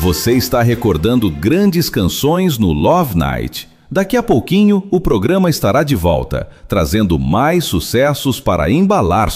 Você está recordando grandes canções no Love Night. Daqui a pouquinho, o programa estará de volta, trazendo mais sucessos para embalar